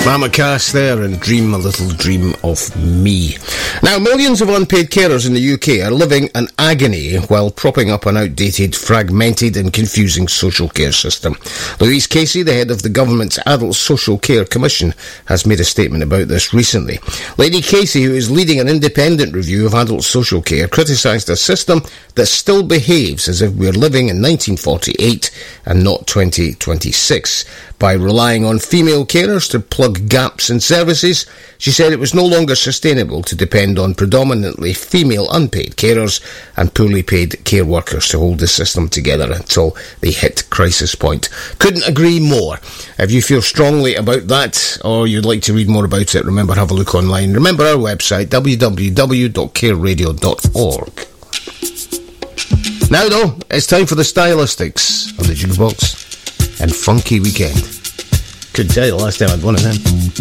Mama Cass there, and Dream a Little Dream of Me. Now, millions of unpaid carers in the UK are living an agony while propping up an outdated, fragmented and confusing social care system. Louise Casey, the head of the government's Adult Social Care Commission, has made a statement about this recently. Lady Casey, who is leading an independent review of adult social care, criticised a system that still behaves as if we're living in 1948 and not 2026. By relying on female carers to plug gaps in services, she said it was no longer sustainable to depend on predominantly female unpaid carers and poorly paid care workers to hold the system together until they hit crisis point. Couldn't agree more. If you feel strongly about that, or you'd like to read more about it, remember, have a look online. Remember our website, www.careradio.org. Now though, it's time for the Stylistics of the Jukebox and Funky Weekend. Couldn't tell you the last time I'd one of them.